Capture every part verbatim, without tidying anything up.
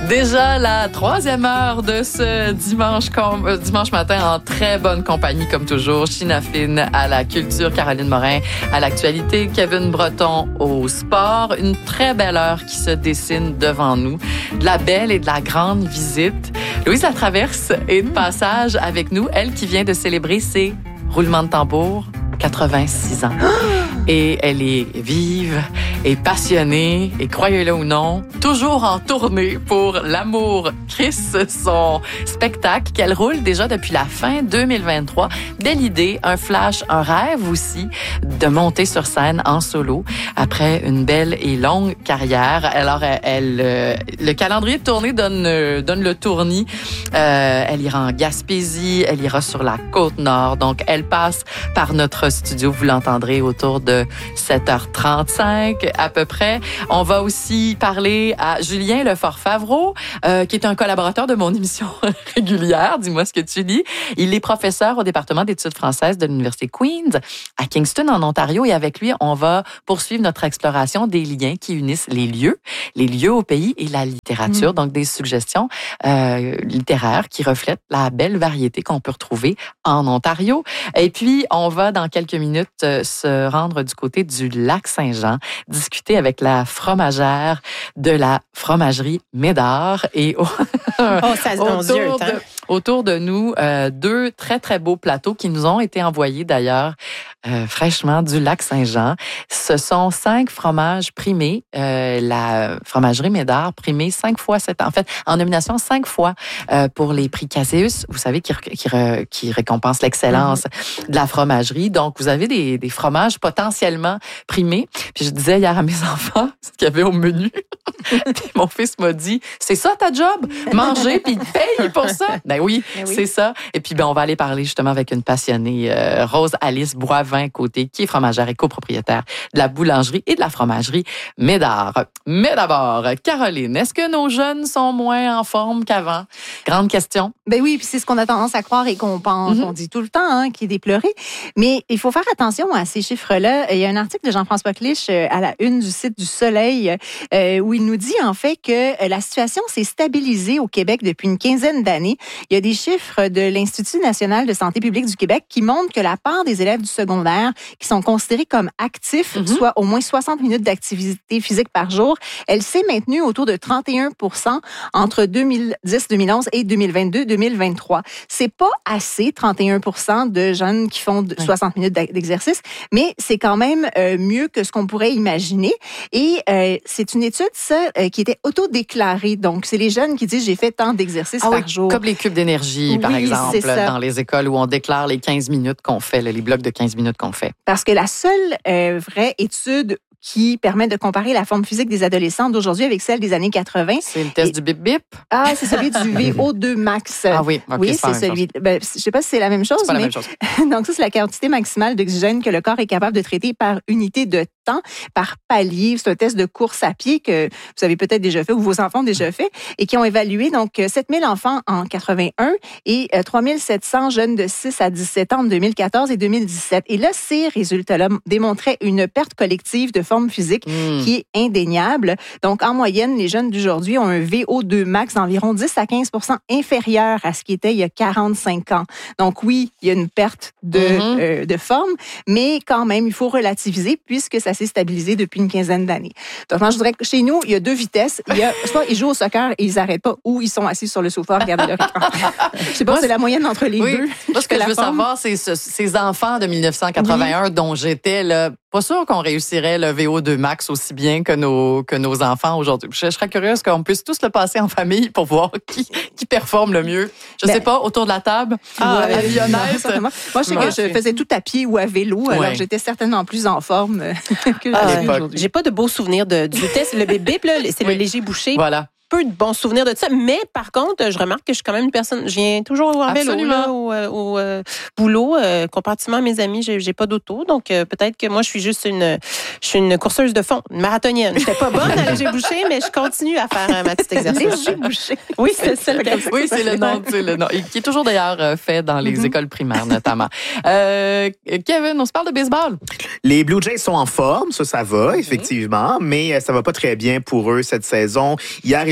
Déjà la troisième heure de ce dimanche, com- euh, dimanche matin en très bonne compagnie comme toujours. China Fine à la culture, Caroline Morin à l'actualité, Kevin Breton au sport. Une très belle heure qui se dessine devant nous. De la belle et de la grande visite. Louise Latraverse est de passage avec nous. Elle qui vient de célébrer ses roulements de tambour, quatre-vingt-six ans. Et elle est vive et passionnée, et croyez-le ou non, toujours en tournée pour L'amour Chris, son spectacle qu'elle roule déjà depuis la fin deux mille vingt-trois. Belle idée, un flash, un rêve aussi de monter sur scène en solo après une belle et longue carrière. Alors, elle, elle euh, le calendrier de tournée donne, euh, donne le tournis. Euh, elle ira en Gaspésie, elle ira sur la Côte-Nord. Donc, elle passe par notre studio. Vous l'entendrez autour de sept heures trente-cinq à peu près. On va aussi parler à Julien Lefort-Favreau, euh, qui est un collaborateur de mon émission régulière. Dis-moi ce que tu lis. Il est professeur au département d'études françaises de l'Université Queen's à Kingston, en Ontario. Et avec lui, on va poursuivre notre exploration des liens qui unissent les lieux, les lieux au pays et la littérature. Mmh. Donc, des suggestions euh, littéraires qui reflètent la belle variété qu'on peut retrouver en Ontario. Et puis, on va, dans quelques minutes, euh, se rendre du côté du Lac-Saint-Jean, discuter avec la fromagère de la fromagerie Médard. Et au... oh, ça se autour, Dieu, de, autour de nous, euh, deux très, très beaux plateaux qui nous ont été envoyés d'ailleurs euh, fraîchement du Lac-Saint-Jean. Ce sont cinq fromages primés. Euh, la fromagerie Médard primée cinq fois cette en fait, en nomination cinq fois euh, pour les prix Caseus, vous savez, qui, qui, qui récompense l'excellence mm-hmm. de la fromagerie. Donc, vous avez des, des fromages potentiellement primés. Puis je disais hier à mes enfants ce qu'il y avait au menu. Puis mon fils m'a dit, c'est ça ta job? Manger puis paye pour ça? Ben oui, ben oui, c'est ça. Et puis, ben, on va aller parler justement avec une passionnée, euh, Rose-Alice Boivin-Côté, qui est fromagère et copropriétaire de la boulangerie et de la fromagerie Médard. Mais d'abord, Caroline, est-ce que nos jeunes sont moins en forme qu'avant? Grande question. Ben oui, puis c'est ce qu'on a tendance à croire et qu'on pense, mm-hmm. qu'on dit tout le temps, hein, qui est déploré. Mais il faut faire attention à ces chiffres-là. Il y a un article de Jean-François Clich à la une du site du Soleil euh, où il nous dit en fait que la situation s'est stabilisée au Québec depuis une quinzaine d'années. Il y a des chiffres de l'Institut national de santé publique du Québec qui montrent que la part des élèves du secondaire qui sont considérés comme actifs, mm-hmm. soit au moins soixante minutes d'activité physique par jour, elle s'est maintenue autour de trente et un pour cent entre deux mille dix deux mille onze et deux mille vingt-deux deux mille vingt-trois. C'est pas assez, trente et un pour cent de jeunes qui font soixante minutes d'exercice, mais c'est quand même euh, mieux que ce qu'on pourrait imaginer. Et euh, c'est une étude, ça, euh, qui était auto-déclarée. Donc, c'est les jeunes qui disent « j'ai fait tant d'exercices ah par oui, jour ». Comme les cubes d'énergie, oui, par exemple, dans les écoles où on déclare les quinze minutes qu'on fait, les blocs de quinze minutes qu'on fait. Parce que la seule euh, vraie étude qui permet de comparer la forme physique des adolescents d'aujourd'hui avec celle des années quatre-vingt. C'est le test Et... du bip-bip? Ah, c'est celui du V O deux max. Ah oui, okay, oui, c'est, c'est celui. Ben, je ne sais pas si c'est la même chose, c'est pas mais... la même chose. Donc ça, c'est la quantité maximale d'oxygène que le corps est capable de traiter par unité de temps, par palier. C'est un test de course à pied que vous avez peut-être déjà fait ou vos enfants ont déjà fait et qui ont évalué donc sept mille enfants en quatre-vingt-un et trois mille sept cents jeunes de six à dix-sept ans en deux mille quatorze et deux mille dix-sept. Et là, ces résultats-là démontraient une perte collective de forme physique mmh. qui est indéniable. Donc, en moyenne, les jeunes d'aujourd'hui ont un V O deux max d'environ dix à quinze pour cent inférieur à ce qui était il y a quarante-cinq ans. Donc, oui, il y a une perte de, mmh. euh, de forme, mais quand même, il faut relativiser puisque ça s'est stabilisé depuis une quinzaine d'années. Donc, moi, je dirais que chez nous, il y a deux vitesses. Il y a, soit ils jouent au soccer et ils n'arrêtent pas, ou ils sont assis sur le sofa à regarder leur écran. Je sais pas, moi, c'est la moyenne entre les oui. deux. Moi, ce que, que je veux forme. savoir, c'est ce, ces enfants de dix-neuf cent quatre-vingt-un oui. dont j'étais, là, pas sûr qu'on réussirait le V O deux max aussi bien que nos, que nos enfants aujourd'hui. Je, je serais curieuse qu'on puisse tous le passer en famille pour voir qui, qui performe le mieux. Je ben, sais pas, autour de la table, ah, à Lyonnette. Moi, je sais que je faisais tout à pied ou à vélo, ouais. alors j'étais certainement plus en forme que ah, je suis aujourd'hui. J'ai pas de beaux souvenirs de, du test. Le bip-bip, là, c'est oui. le léger bouché. Voilà. Peu de bons souvenirs de ça, mais par contre, je remarque que je suis quand même une personne, je viens toujours en vélo là, au, au euh, boulot, euh, comparativement à mes amis, j'ai, j'ai pas d'auto, donc euh, peut-être que moi je suis juste une, je suis une courseuse de fond, une marathonienne. J'étais pas bonne à léger bouché, mais je continue à faire euh, ma petite exercice. Léger bouché. Oui, c'est ça. Oui, c'est le nom, c'est le nom, qui est toujours d'ailleurs fait dans les mm-hmm. écoles primaires notamment. Euh, Kevin, on se parle de baseball. Les Blue Jays sont en forme, ça, ça va effectivement, mm-hmm. mais ça va pas très bien pour eux cette saison. Hier, ils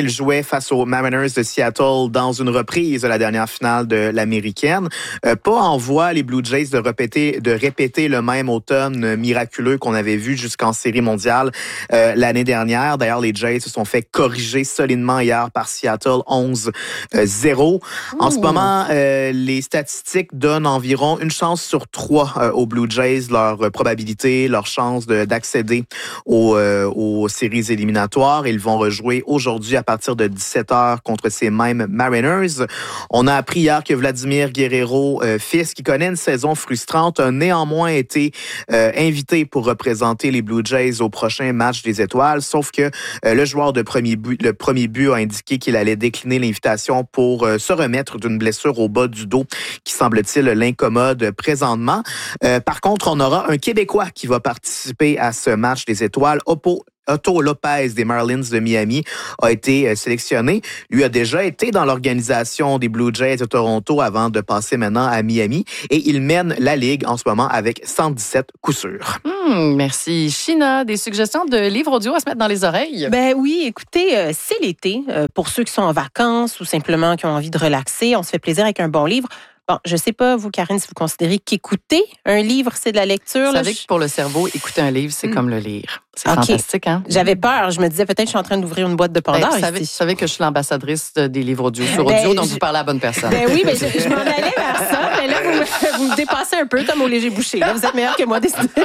ils jouaient face aux Mariners de Seattle dans une reprise de la dernière finale de l'Américaine. Euh, pas en voie, les Blue Jays, de répéter, de répéter le même automne miraculeux qu'on avait vu jusqu'en Série mondiale euh, l'année dernière. D'ailleurs, les Jays se sont fait corriger solidement hier par Seattle onze zéro. En ce moment, euh, les statistiques donnent environ une chance sur trois euh, aux Blue Jays, leur euh, probabilité, leur chance de, d'accéder aux, euh, aux séries éliminatoires. Ils vont rejouer aujourd'hui à partir de dix-sept heures contre ces mêmes Mariners. On a appris hier que Vladimir Guerrero, euh, fils, qui connaît une saison frustrante, a néanmoins été euh, invité pour représenter les Blue Jays au prochain match des Étoiles, sauf que euh, le joueur de premier but, le premier but a indiqué qu'il allait décliner l'invitation pour euh, se remettre d'une blessure au bas du dos qui, semble-t-il, l'incommode présentement. Euh, par contre, on aura un Québécois qui va participer à ce match des Étoiles, Oppo Otto Lopez des Marlins de Miami a été sélectionné. Lui a déjà été dans l'organisation des Blue Jays de Toronto avant de passer maintenant à Miami et il mène la Ligue en ce moment avec cent dix-sept coups sûrs. Mmh, merci. China, des suggestions de livres audio à se mettre dans les oreilles? Ben oui, écoutez, euh, c'est l'été. Euh, pour ceux qui sont en vacances ou simplement qui ont envie de relaxer, on se fait plaisir avec un bon livre. Bon, je sais pas, vous, Karine, si vous considérez qu'écouter un livre, c'est de la lecture. Vous là, savez je... que pour le cerveau, écouter un livre, c'est mmh. comme le lire. C'est okay. fantastique, hein? J'avais peur. Je me disais, peut-être, je suis en train d'ouvrir une boîte de Pandore. Ben, vous, ici. savez, vous savez que je suis l'ambassadrice des livres audio sur ben, audio, donc je... vous parlez à la bonne personne. Ben oui, ben, je, je m'en allais vers ça, mais là, vous me, vous me dépassez un peu comme au Léger Boucher. Là, vous êtes meilleur que moi.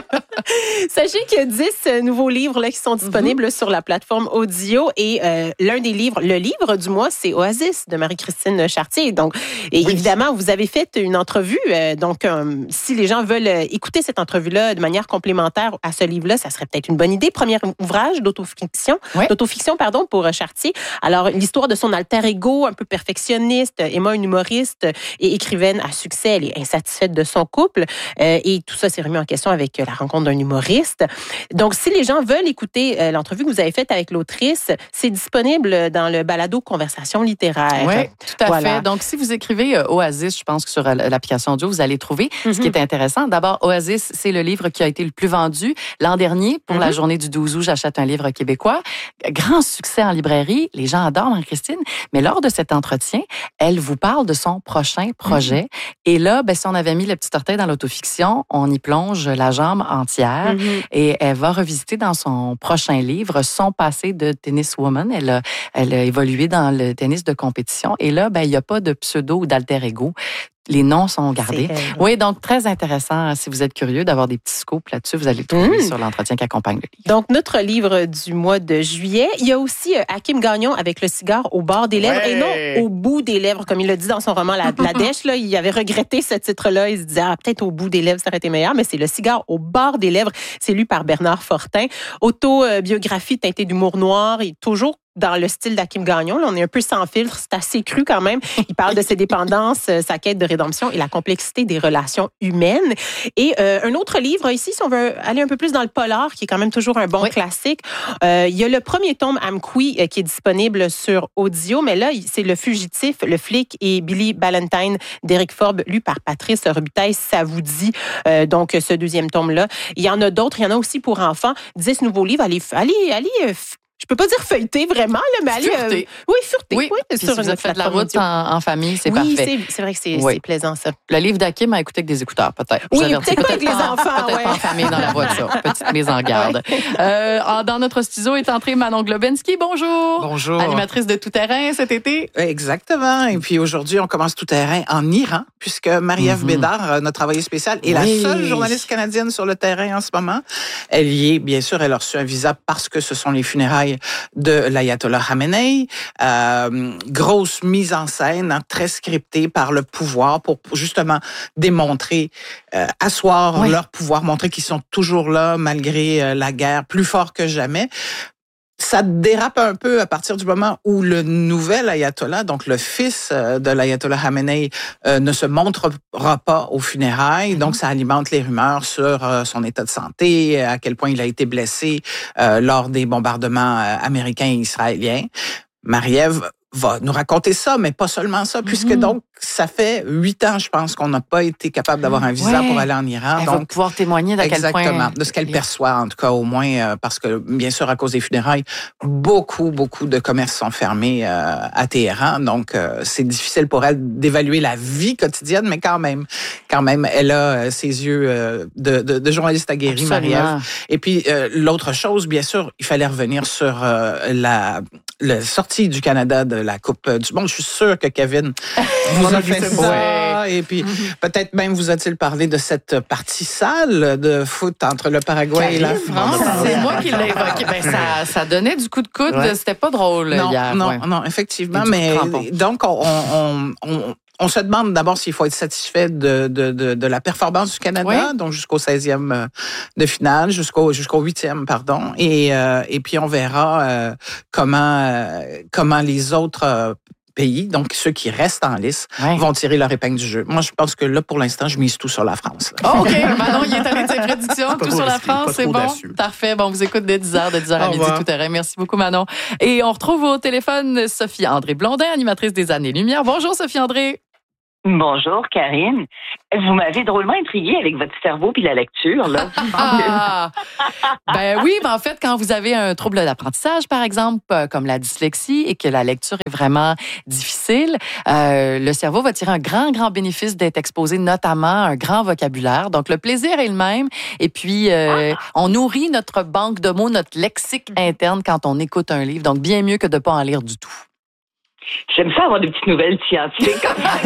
Sachez qu'il y a dix nouveaux livres là, qui sont disponibles mm-hmm. sur la plateforme audio et euh, l'un des livres, le livre du mois, c'est Oasis de Marie-Christine Chartier. Donc, et oui. évidemment, vous avez fait une entrevue. Euh, donc, euh, si les gens veulent écouter cette entrevue-là de manière complémentaire à ce livre-là, ça serait peut-être une bonne idée. Premier ouvrage d'autofiction, oui. d'autofiction pardon, pour Chartier. Alors, l'histoire de son alter ego, un peu perfectionniste, Emma, une humoriste et écrivaine à succès, elle est insatisfaite de son couple euh, et tout ça s'est remis en question avec la rencontre d'un humoriste. Donc, si les gens veulent écouter euh, l'entrevue que vous avez faite avec l'autrice, c'est disponible dans le balado Conversation littéraire. Oui, tout à voilà. fait. Donc, si vous écrivez euh, Oasis, je pense que sur euh, l'application audio, vous allez trouver mm-hmm. ce qui est intéressant. D'abord, Oasis, c'est le livre qui a été le plus vendu l'an dernier pour mm-hmm. la journée du douze août. J'achète un livre québécois. Grand succès en librairie. Les gens adorent Marie-Christine. Mais lors de cet entretien, elle vous parle de son prochain projet. Mm-hmm. Et là, ben, si on avait mis le petit orteil dans l'autofiction, on y plonge la jambe entière. Mm-hmm. Et elle va revisiter dans son prochain livre son passé de tenniswoman. Elle a, elle a évolué dans le tennis de compétition. Et là, ben, il n'y a pas de pseudo ou d'alter ego. Les noms sont gardés. Oui, donc très intéressant. Si vous êtes curieux d'avoir des petits scoops là-dessus, vous allez le trouver mmh. sur l'entretien qui accompagne le livre. Donc, notre livre du mois de juillet, il y a aussi Hakim Gagnon avec le cigare au bord des lèvres ouais. et non au bout des lèvres, comme il le dit dans son roman La, La Dèche. Là, il avait regretté ce titre-là. Il se disait, ah, peut-être au bout des lèvres, ça aurait été meilleur, mais c'est le cigare au bord des lèvres. C'est lu par Bernard Fortin. Autobiographie teintée d'humour noir et toujours dans le style d'Hakim Gagnon. Là, on est un peu sans filtre, c'est assez cru quand même. Il parle de ses dépendances, sa quête de rédemption et la complexité des relations humaines. Et euh, un autre livre ici, si on veut aller un peu plus dans le polar, qui est quand même toujours un bon oui. classique, euh, il y a le premier tome Amqui euh, qui est disponible sur audio, mais là, c'est Le Fugitif, Le Flic et Billy Ballantine d'Éric Forbes, lu par Patrice Robitaille, ça vous dit. Euh, donc, ce deuxième tome-là. Il y en a d'autres, il y en a aussi pour enfants. dix nouveaux livres. Allez, allez, allez euh, je peux pas dire feuilleter vraiment, là, mais aller... Euh, oui, fureter. Oui, oui sur si vous avez fait de la route en, en famille, c'est oui, parfait. Oui, c'est, c'est vrai que c'est, oui. c'est plaisant, ça. Le livre d'Hakim à écouter avec des écouteurs, peut-être. Oui, peut-être, peut-être pas avec les enfants. Peut-être ouais. pas en famille dans la voiture. Petite mise en garde. Ouais. Euh, dans notre studio est entrée Manon Globensky. Bonjour. Bonjour. Animatrice de Tout Terrain cet été. Exactement. Et puis aujourd'hui, on commence Tout Terrain en Iran, puisque Marie-Ève mm-hmm. Bédard, notre envoyée spéciale, est oui. la seule journaliste canadienne sur le terrain en ce moment. Elle y est, bien sûr, elle a reçu un visa parce que ce sont les funérailles de l'ayatollah Khamenei. Euh, grosse mise en scène, hein, très scriptée par le pouvoir pour justement démontrer, euh, asseoir oui. leur pouvoir, montrer qu'ils sont toujours là malgré euh, la guerre, plus fort que jamais. Ça dérape un peu à partir du moment où le nouvel ayatollah, donc le fils de l'ayatollah Khamenei, euh, ne se montrera pas aux funérailles. Mm-hmm. Donc, ça alimente les rumeurs sur euh, son état de santé, à quel point il a été blessé euh, lors des bombardements euh, américains et israéliens. Marie-Ève va nous raconter ça, mais pas seulement ça, puisque mm-hmm. donc, ça fait huit ans, je pense, qu'on n'a pas été capable d'avoir un visa ouais. pour aller en Iran. Elle donc, va pouvoir témoigner d'à quel point... Exactement, de ce qu'elle perçoit, en tout cas, au moins, euh, parce que, bien sûr, à cause des funérailles, beaucoup, beaucoup de commerces sont fermés euh, à Téhéran, donc euh, c'est difficile pour elle d'évaluer la vie quotidienne, mais quand même, quand même, elle a euh, ses yeux euh, de, de, de journaliste aguerri, Marie-Ève. Et puis, euh, l'autre chose, bien sûr, il fallait revenir sur euh, la... la sortie du Canada de la Coupe du Monde. Je suis sûre que Kevin vous a fait ça. Ouais. Et puis, mm-hmm. peut-être même vous a-t-il parlé de cette partie sale de foot entre le Paraguay Karine, et la France. C'est moi qui l'ai évoqué. Ben, ça, ça donnait du coup de coude. Ouais. C'était pas drôle non, hier. Non, ouais. non, effectivement. Mais donc, on... on, on On se demande d'abord s'il faut être satisfait de, de, de, de la performance du Canada, oui. donc jusqu'au seizième de finale, jusqu'au jusqu'au huitième, pardon. Et, euh, et puis, on verra euh, comment, euh, comment les autres euh, pays, donc ceux qui restent en lice, ouais. vont tirer leur épingle du jeu. Moi, je pense que là, pour l'instant, je mise tout sur la France. Oh, OK. Manon, il est allé de ses prédictions. Tout sur la France, c'est bon? Audacieux. Parfait. Bon, on vous écoute dès dix heures, de dix heures à midi, tout terrain. Merci beaucoup, Manon. Et on retrouve au téléphone Sophie-André Blondin, animatrice des Années-Lumière. Bonjour, Sophie-André. Bonjour, Karine. Vous m'avez drôlement intriguée avec votre cerveau puis la lecture, là. Ah, ben oui, ben en fait, quand vous avez un trouble d'apprentissage, par exemple, comme la dyslexie, et que la lecture est vraiment difficile, euh, le cerveau va tirer un grand, grand bénéfice d'être exposé notamment à un grand vocabulaire. Donc, le plaisir est le même. Et puis, euh, ah. on nourrit notre banque de mots, notre lexique interne quand on écoute un livre. Donc, bien mieux que de ne pas en lire du tout. J'aime ça avoir des petites nouvelles scientifiques.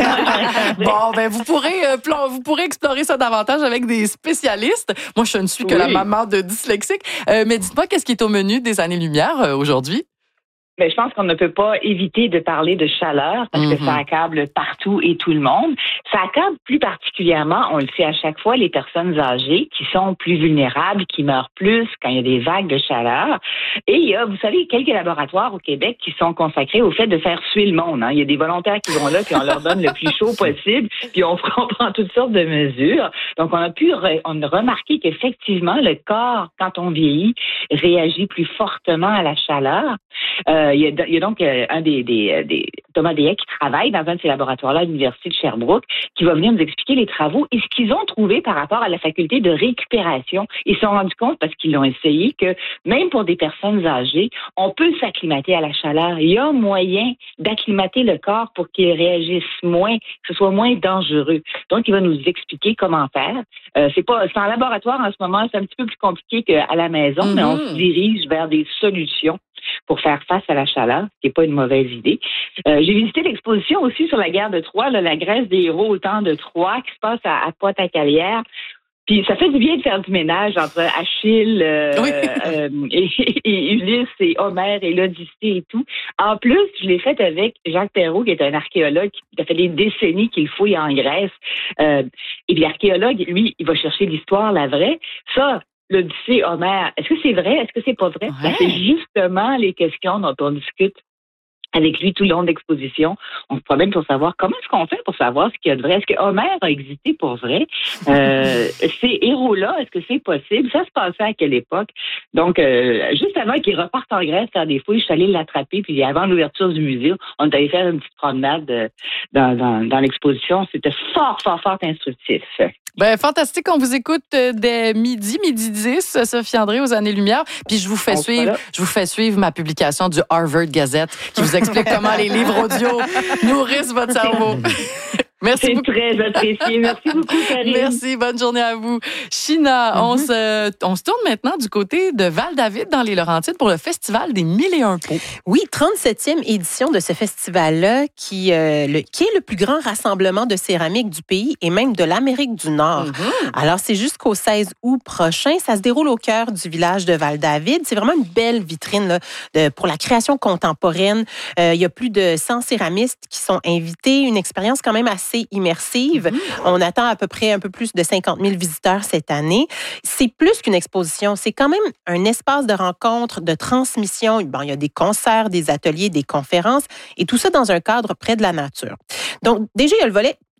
Bon, ben vous pourrez euh, plan, vous pourrez explorer ça davantage avec des spécialistes. Moi, je ne suis que oui. la maman de dyslexique. Euh, mais dites-moi, qu'est-ce qui est au menu des Années-Lumière euh, aujourd'hui? Mais je pense qu'on ne peut pas éviter de parler de chaleur parce mm-hmm. que ça accable partout et tout le monde. Ça accable plus particulièrement, on le sait à chaque fois, les personnes âgées qui sont plus vulnérables, qui meurent plus quand il y a des vagues de chaleur. Et il y a, vous savez, quelques laboratoires au Québec qui sont consacrés au fait de faire suer le monde. Hein. Il y a des volontaires qui vont là puis on leur donne le plus chaud possible puis on prend toutes sortes de mesures. Donc, on a pu re- on a remarqué qu'effectivement, le corps, quand on vieillit, réagit plus fortement à la chaleur. Euh, il, y a, il y a donc euh, un des, des, des Thomas Deshaies qui travaille dans un de ces laboratoires-là à l'Université de Sherbrooke qui va venir nous expliquer les travaux et ce qu'ils ont trouvé par rapport à la faculté de récupération. Ils se sont rendus compte, parce qu'ils l'ont essayé, que même pour des personnes âgées, on peut s'acclimater à la chaleur. Il y a moyen d'acclimater le corps pour qu'il réagisse moins, que ce soit moins dangereux. Donc, il va nous expliquer comment faire. Euh, c'est pas, c'est en laboratoire en ce moment, c'est un petit peu plus compliqué qu'à la maison, mm-hmm. mais on se dirige vers des solutions pour faire face à la chaleur, ce qui n'est pas une mauvaise idée. Euh, j'ai visité l'exposition aussi sur la guerre de Troie, là, la Grèce des héros au temps de Troie, qui se passe à, à Pointe-à-Calière. Puis ça fait du bien de faire du ménage entre Achille euh, oui. euh, et, et Ulysse et Homère et l'Odyssée et tout. En plus, je l'ai fait avec Jacques Perrault, qui est un archéologue qui a fait des décennies qu'il fouille en Grèce. Euh, et puis l'archéologue, lui, il va chercher l'histoire, la vraie. Ça, l'Odyssée, Homère, est-ce que c'est vrai? Est-ce que c'est pas vrai? Ouais. Ben, c'est justement les questions dont on discute avec lui tout le long de l'exposition. On se promène pour savoir comment est-ce qu'on fait pour savoir ce qu'il y a de vrai. Est-ce que Homère a existé pour vrai? Euh, ces héros-là, est-ce que c'est possible? Ça se passait à quelle époque? Donc, euh, juste avant qu'il reparte en Grèce faire des fouilles, je suis allée l'attraper, puis avant l'ouverture du musée, on est allé faire une petite promenade euh, dans, dans, dans l'exposition. C'était fort, fort, fort instructif. Ben, fantastique. On vous écoute dès midi, midi dix, Sophie-André aux Années-Lumière. Puis je vous fais Donc, suivre, voilà. je vous fais suivre ma publication du Harvard Gazette qui vous explique comment les livres audio nourrissent votre cerveau. Merci C'est beaucoup. très apprécié. Merci beaucoup, Karine. Merci. Bonne journée à vous. China, mm-hmm. on, se, on se tourne maintenant du côté de Val-David dans les Laurentides pour le Festival des Mille et Un Pots. Oui, trente-septième édition de ce festival-là qui, euh, le, qui est le plus grand rassemblement de céramique du pays et même de l'Amérique du Nord. Mm-hmm. Alors, c'est jusqu'au seize août prochain. Ça se déroule au cœur du village de Val-David. C'est vraiment une belle vitrine là, de, pour la création contemporaine. Euh, il y a plus de cent céramistes qui sont invités. Une expérience quand même assez immersive. Mmh. On attend à peu près un peu plus de cinquante mille visiteurs cette année. C'est plus qu'une exposition, c'est quand même un espace de rencontre, de transmission. Bon, il y a des concerts, des ateliers, des conférences et tout ça dans un cadre près de la nature. Donc, déjà, il y a le volet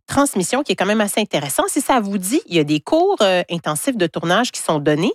transmission qui est quand même assez intéressant. Si ça vous dit, il y a des cours euh, intensifs de tournage qui sont donnés.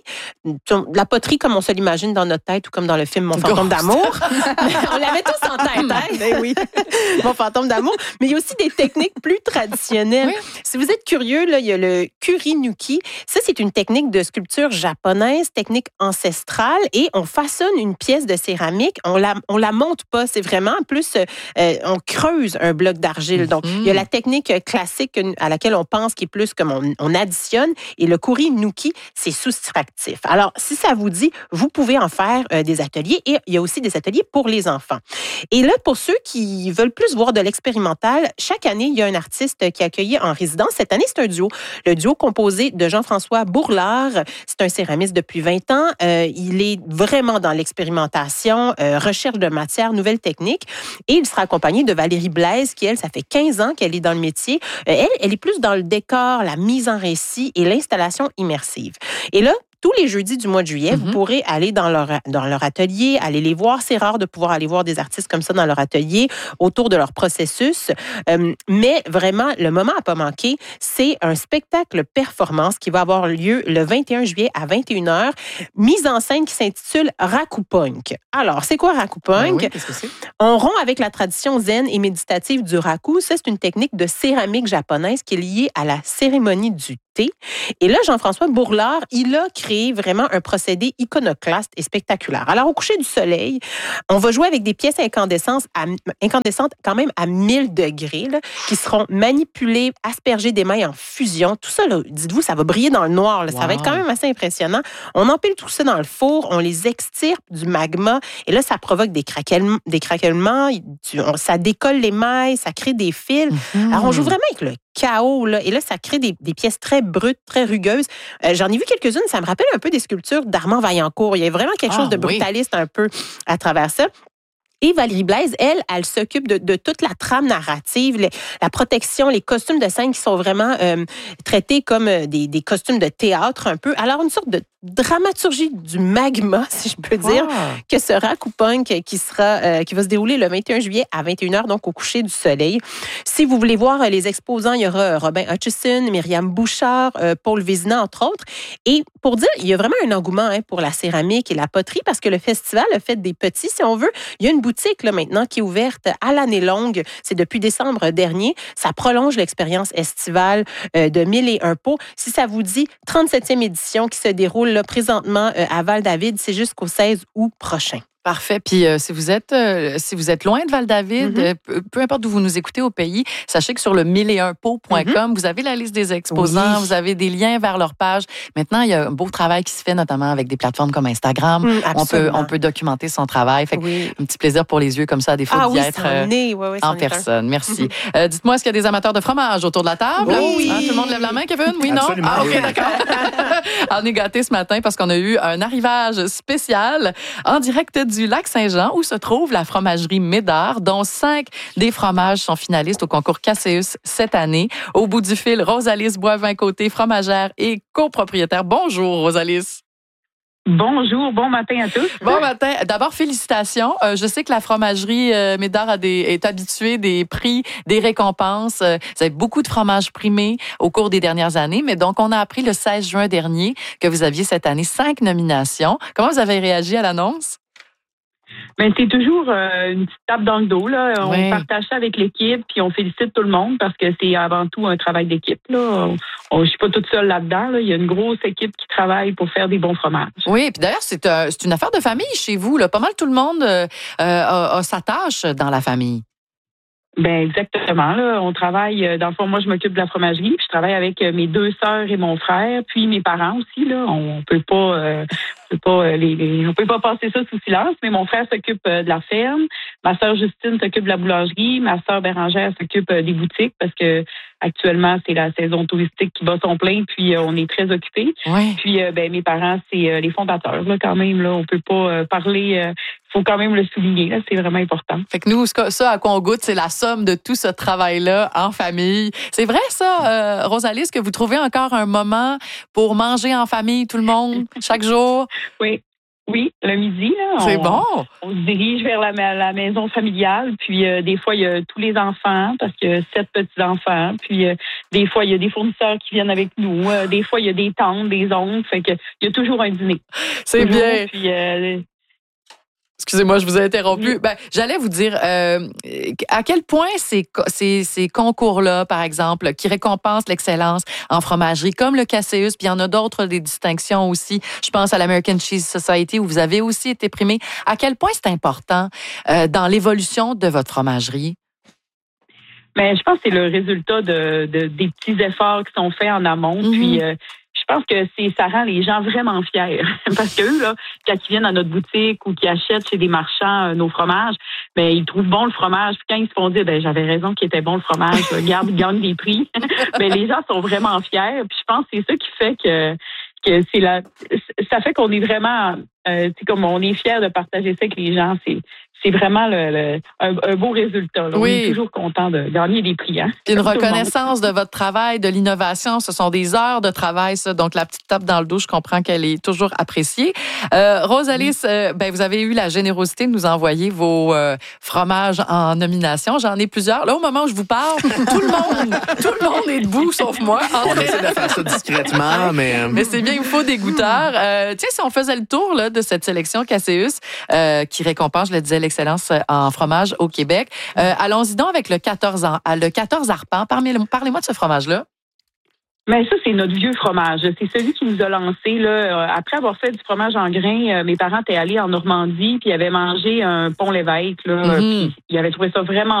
La poterie, comme on se l'imagine dans notre tête ou comme dans le film Mon fantôme d'amour. On l'avait tous en tête, hein? Ben oui. Mon fantôme d'amour. Mais il y a aussi des techniques plus traditionnelles. Oui. Si vous êtes curieux, là, il y a le kuri-nuki. Ça, c'est une technique de sculpture japonaise, technique ancestrale, et on façonne une pièce de céramique. On la, on la monte pas. C'est vraiment plus, euh, on creuse un bloc d'argile. Donc, mm-hmm. il y a la technique classique à laquelle on pense qui est plus comme on, on additionne, et le kuri-nuki, c'est soustractif. Alors, si ça vous dit, vous pouvez en faire euh, des ateliers, et il y a aussi des ateliers pour les enfants. Et là, pour ceux qui veulent plus voir de l'expérimental, chaque année, il y a un artiste qui est accueilli en résidence. Cette année, c'est un duo. Le duo composé de Jean-François Bourlard. C'est un céramiste depuis vingt ans. Euh, il est vraiment dans l'expérimentation, euh, recherche de matière, nouvelles techniques. Et il sera accompagné de Valérie Blaise, qui, elle, ça fait quinze ans qu'elle est dans le métier. Euh, elle, elle est plus dans le décor, la mise en récit et l'installation immersive. Et là, tous les jeudis du mois de juillet, mm-hmm. vous pourrez aller dans leur, dans leur atelier, aller les voir. C'est rare de pouvoir aller voir des artistes comme ça dans leur atelier, autour de leur processus. Euh, mais vraiment, le moment à pas manquer, c'est un spectacle performance qui va avoir lieu le vingt et un juillet à vingt et une heures, mise en scène qui s'intitule Rakupunk. Alors, c'est quoi Rakupunk? Ben oui, qu'est-ce que c'est? On rompt avec la tradition zen et méditative du raku. Ça, c'est une technique de céramique japonaise qui est liée à la cérémonie du thé. Et là, Jean-François Bourlard, il a créé vraiment un procédé iconoclaste et spectaculaire. Alors, au coucher du soleil, on va jouer avec des pièces incandescentes, à, incandescentes quand même à mille degrés, là, qui seront manipulées, aspergées d'émail en fusion. Tout ça, là, dites-vous, ça va briller dans le noir. Là. Wow. Ça va être quand même assez impressionnant. On empile tout ça dans le four, on les extirpe du magma, et là, ça provoque des craquellements, des craquellements ça décolle l'émail, ça crée des fils. Mm-hmm. Alors, on joue vraiment avec le chaos, là, et là, ça crée des, des pièces très brutes, très rugueuses. Euh, j'en ai vu quelques-unes, ça me rappelle un peu des sculptures d'Armand Vaillancourt. Il y a vraiment quelque ah, chose de brutaliste oui. un peu à travers ça. Et Valérie Blaise, elle, elle s'occupe de, de toute la trame narrative, les, la protection, les costumes de scène qui sont vraiment euh, traités comme des, des costumes de théâtre un peu. Alors, une sorte de dramaturgie du magma, si je peux dire, wow. que ce Rakupunk qui sera, euh, qui va se dérouler le vingt et un juillet à vingt et une heures, donc au coucher du soleil. Si vous voulez voir les exposants, il y aura Robin Hutchison, Myriam Bouchard, euh, Paul Vézina, entre autres. Et pour dire, il y a vraiment un engouement hein, pour la céramique et la poterie parce que le festival a fait des petits, si on veut. Il y a une boutique là, maintenant qui est ouverte à l'année longue. C'est depuis décembre dernier. Ça prolonge l'expérience estivale euh, de mille et un pots. Si ça vous dit, trente-septième édition qui se déroule là, présentement euh, à Val-David, c'est jusqu'au seize août prochain. Parfait. Puis euh, si vous êtes euh, si vous êtes loin de Val-David, mm-hmm. euh, peu importe d'où vous nous écoutez au pays, sachez que sur le mille et un pots point com, mm-hmm. vous avez la liste des exposants, oui. vous avez des liens vers leur page. Maintenant, il y a un beau travail qui se fait, notamment avec des plateformes comme Instagram. Mm, on peut on peut documenter son travail. Fait oui. un petit plaisir pour les yeux comme ça, à défaut ah, d'y oui, être euh, oui, oui, en personne. Un. Merci. Mm-hmm. euh, dites-moi, est-ce qu'il y a des amateurs de fromage autour de la table? Oui. Hein, tout le monde lève la main, Kevin? Oui, non? Absolument. Ah, OK, d'accord. On est gâtés ce matin parce qu'on a eu un arrivage spécial en direct du Lac-Saint-Jean où se trouve la fromagerie Médard, dont cinq des fromages sont finalistes au concours Caseus cette année. Au bout du fil, Rosalys Boivin-Côté, fromagère et copropriétaire. Bonjour, Rosalys. Bonjour, bon matin à tous. Bon matin. D'abord, félicitations. Euh, je sais que la fromagerie euh, Médard a des, est habituée des prix, des récompenses. Euh, vous avez beaucoup de fromages primés au cours des dernières années, mais donc on a appris le seize juin dernier que vous aviez cette année cinq nominations. Comment vous avez réagi à l'annonce? Ben, c'est toujours euh, une petite tape dans le dos, là. On oui. partage ça avec l'équipe, puis on félicite tout le monde parce que c'est avant tout un travail d'équipe, là. On, on, je suis pas toute seule là-dedans, là. Il y a une grosse équipe qui travaille pour faire des bons fromages. Oui, puis d'ailleurs, c'est, euh, c'est une affaire de famille chez vous, là. Pas mal tout le monde euh, a, a sa tâche dans la famille. Ben exactement. Là, on travaille. Dans le fond, moi, je m'occupe de la fromagerie, puis je travaille avec mes deux sœurs et mon frère, puis mes parents aussi. Là, on peut pas, euh, on peut pas les, les, on peut pas passer ça sous silence. Mais mon frère s'occupe de la ferme, ma sœur Justine s'occupe de la boulangerie, ma sœur Bérangère s'occupe des boutiques parce que actuellement c'est la saison touristique qui bat son plein, puis euh, on est très occupés. Oui. Puis euh, ben mes parents c'est euh, les fondateurs là quand même là, on peut pas euh, parler. Euh, faut quand même le souligner, là, c'est vraiment important. Fait que nous, ça à quoi on goûte, c'est la somme de tout ce travail-là en famille. C'est vrai, ça, euh, Rosalys, que vous trouvez encore un moment pour manger en famille, tout le monde, chaque jour? Oui. Oui, le midi. Là, C'est on, bon. On se dirige vers la, la maison familiale. Puis euh, des fois, il y a tous les enfants, parce qu'il y a sept petits-enfants. Puis euh, des fois, il y a des fournisseurs qui viennent avec nous. Euh, des fois, il y a des tantes, des oncles. Fait que il y a toujours un dîner. C'est toujours, bien. Puis, euh, Excusez-moi, je vous ai interrompu. Oui. Ben, j'allais vous dire euh, à quel point ces, ces, ces concours-là, par exemple, qui récompensent l'excellence en fromagerie, comme le Casseus, puis il y en a d'autres, des distinctions aussi. Je pense à l'American Cheese Society, où vous avez aussi été primé. À quel point c'est important euh, dans l'évolution de votre fromagerie? Mais je pense que c'est le résultat de, de des petits efforts qui sont faits en amont. Mm-hmm. Puis euh, je pense que c'est ça rend les gens vraiment fiers. Parce que eux, là, quand ils viennent à notre boutique ou qu'ils achètent chez des marchands euh, nos fromages, ben ils trouvent bon le fromage. Puis quand ils se font dire, ben j'avais raison qu'il était bon le fromage, regarde, ils gagnent des prix. Ben les gens sont vraiment fiers. Puis je pense que c'est ça qui fait que que c'est la, ça fait qu'on est vraiment, euh, c'est comme on est fiers de partager ça avec les gens. C'est C'est vraiment le, le, un, un beau résultat. Là. Oui. On est toujours content de gagner des prix. Hein? Une reconnaissance de votre travail, de l'innovation. Ce sont des heures de travail, ça. Donc, la petite tape dans le dos, je comprends qu'elle est toujours appréciée. Euh, Rose-Alice, euh, ben, vous avez eu la générosité de nous envoyer vos euh, fromages en nomination. J'en ai plusieurs. Là, au moment où je vous parle, tout le monde, tout le monde est debout, sauf moi. On essaie de faire ça discrètement, mais... Mais c'est bien, il faut des goûteurs. Euh, tiens, si on faisait le tour là, de cette sélection Casseus, euh, qui récompense, je le disais, l'excellence en fromage au Québec. Euh, allons-y donc avec le quatorze ans, le quatorze arpents. Parlez-moi de ce fromage-là. Mais ça, c'est notre vieux fromage. C'est celui qui nous a lancé là. Après avoir fait du fromage en grains, mes parents étaient allés en Normandie puis ils avaient mangé un pont l'évêque. Là, mm-hmm. Puis ils avaient trouvé ça vraiment